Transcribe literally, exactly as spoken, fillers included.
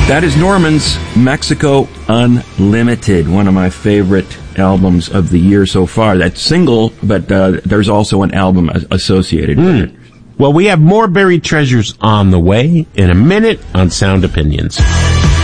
That is Norman's Mexico Unlimited, one of my favorite albums of the year so far. That's single, but uh, there's also an album associated mm. with it. Well, we have more buried treasures on the way in a minute on Sound Opinions.